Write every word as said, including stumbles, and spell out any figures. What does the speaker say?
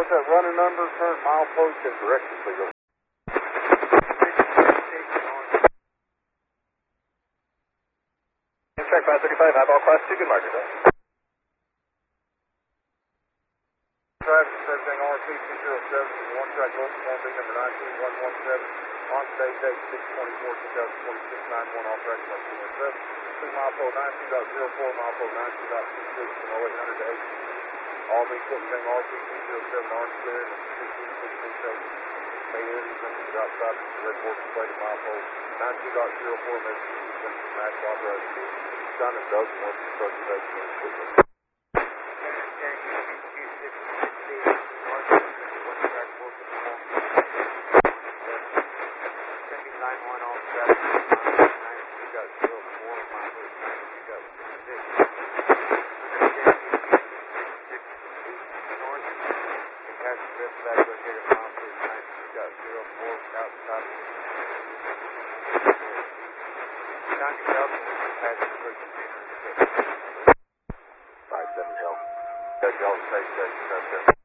What's that running number, current milepost, and direction, please? Track five thirty-five, highball class two, good marker, sir. Traffic, everything R P two zero seven, one track local, one B number nine two one one seven, on today's date six twenty-four two thousand twenty-six, nine one, all tracks one two one seven, two milepost ninety-two point zero four, milepost ninety-two point two six, from oh eight hundred to eight. All means everything R P two zero seven, orange clear, and sixteen sixteen seven. May entities under the dot stop, red board display to milepost ninety-two point zero four, messages from the max authorized vehicle. Done and Doug, one construction base, one equipment. nine one all traffic, ninety-two point zero four, milepost ninety-two point six. North, and pass the rest back located milepost ninety-two point zero four, without stopping. County Falcon, pass the first container. Five seven L. Got y'all safe, safe, safe, safe.